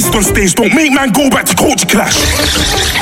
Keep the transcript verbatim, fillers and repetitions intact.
on stage, don't make man go back to culture clash.